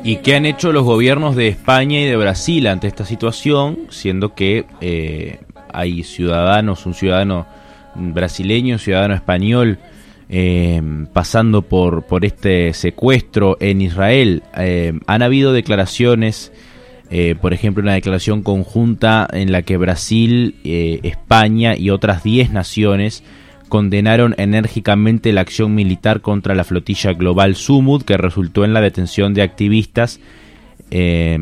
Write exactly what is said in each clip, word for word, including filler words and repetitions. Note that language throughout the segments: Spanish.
¿Y qué han hecho los gobiernos de España y de Brasil ante esta situación, siendo que eh, hay ciudadanos, un ciudadano brasileño, un ciudadano español, eh, pasando por, por este secuestro en Israel? Eh, han habido declaraciones, eh, por ejemplo, una declaración conjunta en la que Brasil, eh, España y otras diez naciones condenaron enérgicamente la acción militar contra la flotilla global Sumud, que resultó en la detención de activistas, eh,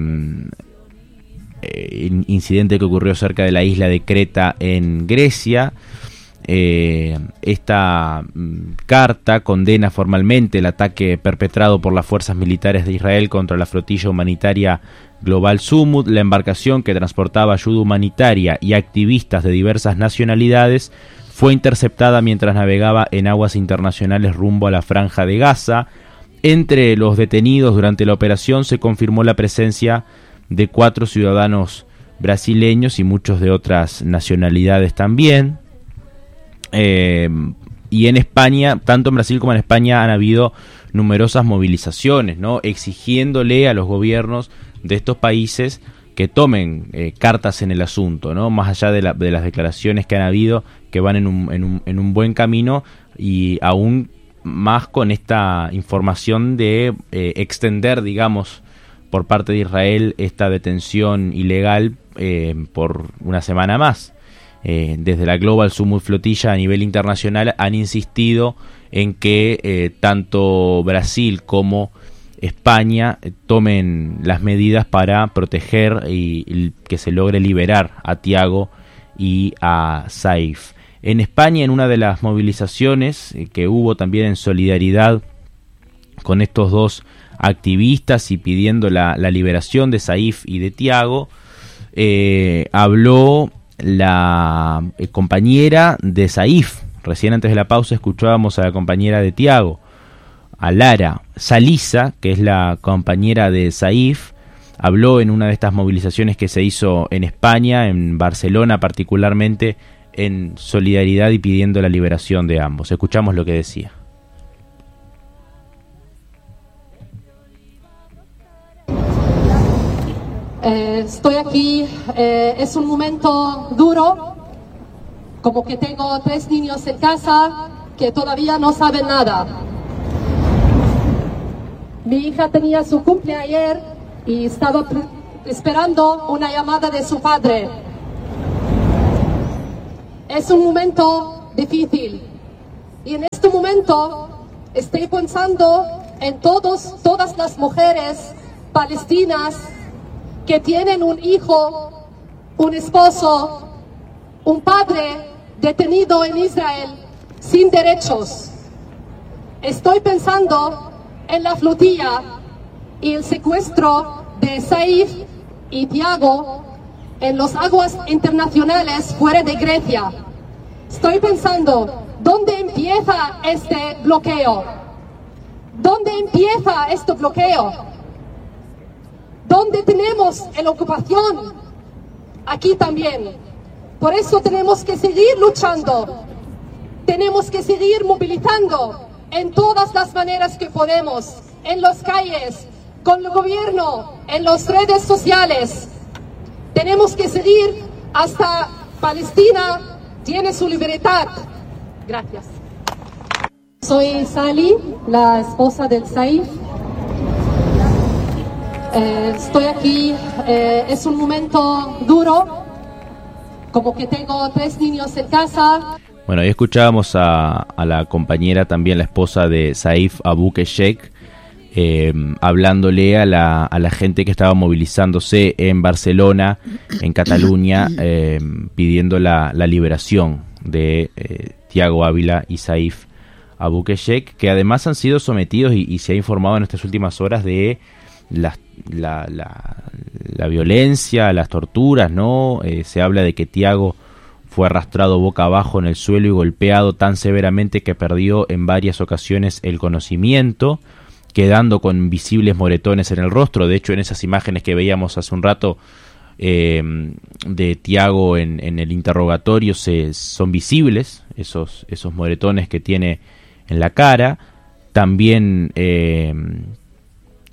incidente que ocurrió cerca de la isla de Creta en Grecia. Eh, esta mm, carta condena formalmente el ataque perpetrado por las fuerzas militares de Israel contra la flotilla humanitaria global Sumud. La embarcación, que transportaba ayuda humanitaria y activistas de diversas nacionalidades, fue interceptada mientras navegaba en aguas internacionales rumbo a la Franja de Gaza. Entre los detenidos durante la operación se confirmó la presencia de cuatro ciudadanos brasileños y muchos de otras nacionalidades también. Eh, y en España, tanto en Brasil como en España, han habido numerosas movilizaciones, ¿no?, exigiéndole a los gobiernos de estos países que tomen eh, cartas en el asunto, ¿no?, más allá de, la, de las declaraciones que han habido, que van en un, en un, en un buen camino, y aún más con esta información de eh, extender, digamos, por parte de Israel esta detención ilegal eh, por una semana más. Eh, desde la Global Sumud Flotilla a nivel internacional han insistido en que eh, tanto Brasil como España eh, tomen las medidas para proteger y, y que se logre liberar a Tiago y a Saif. En España, en una de las movilizaciones eh, que hubo también en solidaridad con estos dos activistas y pidiendo la, la liberación de Saif y de Tiago, eh, habló la eh, compañera de Saif. Recién antes de la pausa escuchábamos a la compañera de Tiago, a Lara Saliza, que es la compañera de Saif. Habló en una de estas movilizaciones que se hizo en España, en Barcelona particularmente, en solidaridad y pidiendo la liberación de ambos. Escuchamos lo que decía. Eh, estoy aquí, eh, es un momento duro, como que tengo tres niños en casa que todavía no saben nada. Mi hija tenía su cumple ayer y estaba esperando una llamada de su padre. Es un momento difícil y en este momento estoy pensando en todos, todas las mujeres palestinas que tienen un hijo, un esposo, un padre detenido en Israel sin derechos. Estoy pensando en la flotilla y el secuestro de Saif y Tiago en las aguas internacionales fuera de Grecia. Estoy pensando, ¿dónde empieza este bloqueo? ¿Dónde empieza este bloqueo? ¿Dónde tenemos la ocupación? Aquí también. Por eso tenemos que seguir luchando. Tenemos que seguir movilizando en todas las maneras que podemos, en las calles, con el gobierno, en las redes sociales. Tenemos que seguir hasta Palestina tiene su libertad. Gracias. Soy Sally, la esposa del Saif. Eh, estoy aquí, eh, es un momento duro, como que tengo tres niños en casa. Bueno, ahí escuchábamos a, a la compañera, también la esposa de Saif Abou-Sheikh, eh, hablándole a la, a la gente que estaba movilizándose en Barcelona, en Cataluña, eh, pidiendo la, la liberación de eh, Tiago Ávila y Saif Abou-Sheikh, que además han sido sometidos y, y se ha informado en estas últimas horas de las, la, la, la violencia, las torturas, ¿no? Eh, se habla de que Tiago fue arrastrado boca abajo en el suelo y golpeado tan severamente que perdió en varias ocasiones el conocimiento, quedando con visibles moretones en el rostro. De hecho, en esas imágenes que veíamos hace un rato eh, de Tiago en, en el interrogatorio se, son visibles esos, esos moretones que tiene en la cara. También eh,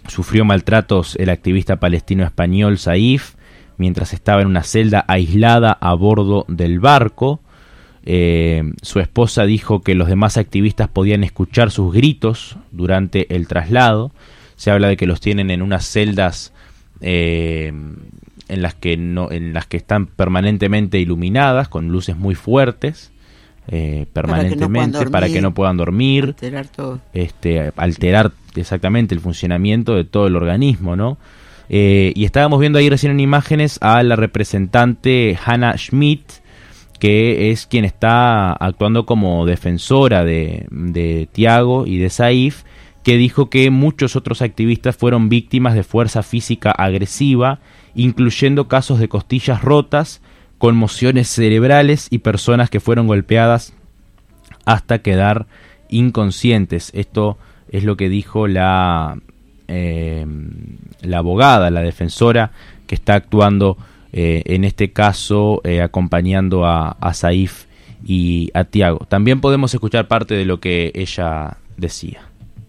sufrió maltratos el activista palestino español Saif mientras estaba en una celda aislada a bordo del barco. Eh, su esposa dijo que los demás activistas podían escuchar sus gritos durante el traslado. Se habla de que los tienen en unas celdas eh, en las que no, en las que están permanentemente iluminadas con luces muy fuertes, eh, permanentemente para que no puedan dormir, para que no puedan dormir, alterar todo. Este, alterar exactamente el funcionamiento de todo el organismo, ¿no? Eh, y estábamos viendo ahí recién en imágenes a la representante Hannah Schmidt, que es quien está actuando como defensora de, de Tiago y de Saif, que dijo que muchos otros activistas fueron víctimas de fuerza física agresiva, incluyendo casos de costillas rotas, conmociones cerebrales y personas que fueron golpeadas hasta quedar inconscientes. Esto es lo que dijo la, eh, la abogada, la defensora que está actuando eh, en este caso eh, acompañando a, a Saif y a Tiago. También podemos escuchar parte de lo que ella decía.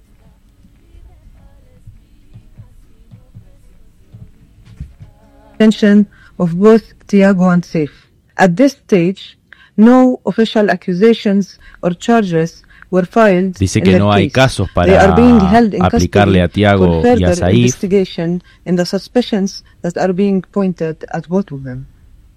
Of both Tiago and Saif. At this stage, no official accusations or charges were filed. Dice que no hay casos para aplicarle a Tiago y a Saif. Investigation in the suspicions that are being pointed at both of them.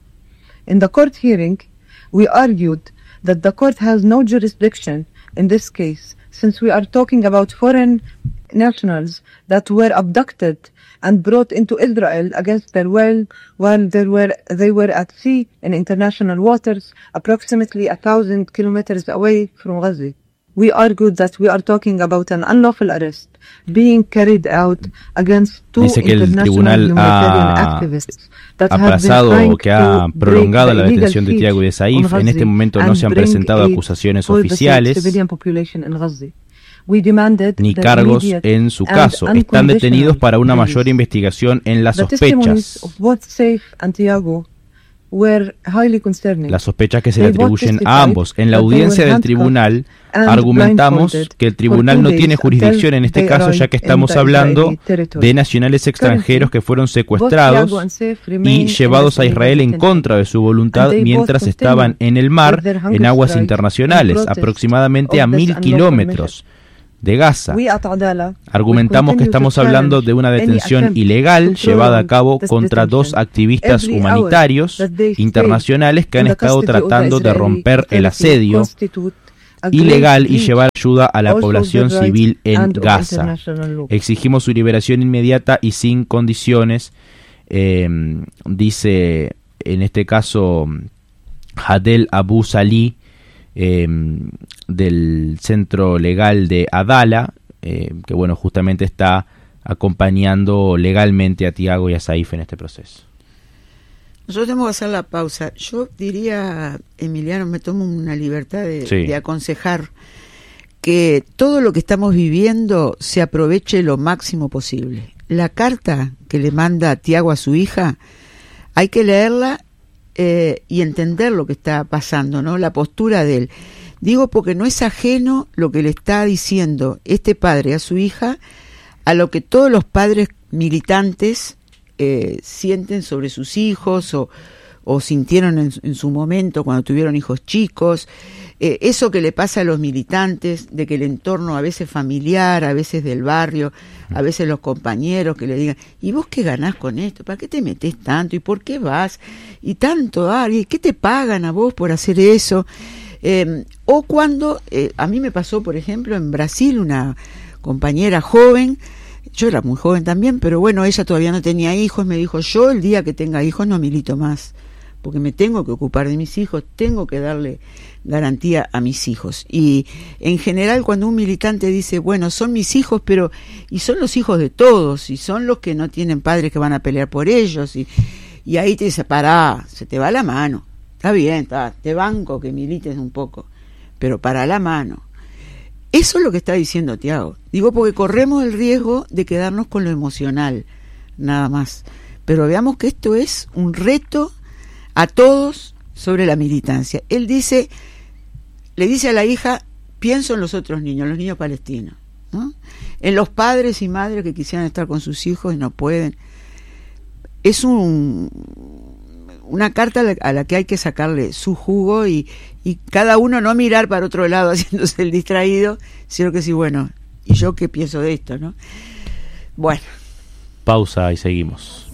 In the court hearing, we argued that the court has no jurisdiction in this case, since we are talking about foreign nationals that were abducted and brought into Israel against their will while they were they were at sea in international waters, approximately a thousand kilometers away from Gaza. We argued that we are talking about an unlawful arrest being carried out against two Dice que el international tribunal humanitarian ha activists that aplazado have been o que ha trying to prolongado break la the detención de illegal Tiago y de Saif. siege on En este Gaza momento no and se han bring presentado aid acusaciones for the oficiales civilian population in Gaza. We demanded ni the cargos immediate en su and caso. Están unconditional detenidos para una release. mayor investigación en las The testimonies sospechas. of both Saif and Tiago were highly concerning. Las sospechas que se le They both atribuyen testified a ambos. En la that they audiencia were del tribunal and argumentamos blindfolded que el for tribunal two no days tiene jurisdicción en este until caso, they ya que arrived estamos in the hablando Israeli territory. de nacionales extranjeros que fueron Both Tiago secuestrados and Saif y remain llevados a in Israel en detention. contra de su voluntad And they mientras both estaban en el mar, with their hunger en aguas strike internacionales, in protest aproximadamente a of this mil unlawful kilómetros de Gaza. We at Adala Argumentamos que will continue estamos to hablando de una challenge any detención attempt ilegal to llevada a prolong cabo this contra dos detention. activistas Every humanitarios hour that they stay internacionales que han in the estado custody of the tratando de Israeli romper el authority asedio constitute a great ilegal y breach llevar ayuda a la also of población the rights civil en and of Gaza. international law. Exigimos su liberación inmediata y sin condiciones, eh, dice en este caso Hadel Abu Salih, eh, del centro legal de Adala, eh, que bueno, justamente está acompañando legalmente a Tiago y a Saif en este proceso. Nosotros tenemos que hacer la pausa. Yo diría, Emiliano, me tomo una libertad de, Sí. de aconsejar que todo lo que estamos viviendo se aproveche lo máximo posible. La carta que le manda Tiago a su hija, hay que leerla eh, y entender lo que está pasando, ¿no? La postura de él. Digo porque no es ajeno lo que le está diciendo este padre a su hija a lo que todos los padres militantes eh, sienten sobre sus hijos o, o sintieron en, en su momento cuando tuvieron hijos chicos. Eh, eso que le pasa a los militantes, de que el entorno a veces familiar, a veces del barrio, a veces los compañeros que le digan, ¿y vos qué ganás con esto? ¿Para qué te metés tanto? ¿Y por qué vas? Y tanto, Ari, ¿qué te pagan a vos por hacer eso? Eh, o cuando, eh, a mí me pasó, por ejemplo, en Brasil, una compañera joven, yo era muy joven también, pero bueno, ella todavía no tenía hijos, me dijo, yo el día que tenga hijos no milito más, porque me tengo que ocupar de mis hijos, tengo que darle garantía a mis hijos. Y en general cuando un militante dice, bueno, son mis hijos, pero y son los hijos de todos, y son los que no tienen padres que van a pelear por ellos, y, y ahí te dice, pará, se te va la mano, está bien, está, te banco que milites un poco, pero para la mano. Eso es lo que está diciendo Tiago. Digo porque corremos el riesgo de quedarnos con lo emocional, nada más. Pero veamos que esto es un reto a todos sobre la militancia. Él dice, le dice a la hija, pienso en los otros niños, los niños palestinos. ¿no? En los padres y madres que quisieran estar con sus hijos y no pueden. Es un una carta a la, a la que hay que sacarle su jugo y, y cada uno no mirar para otro lado haciéndose el distraído, sino que sí, bueno, ¿y yo qué pienso de esto, no? Bueno. Pausa y seguimos.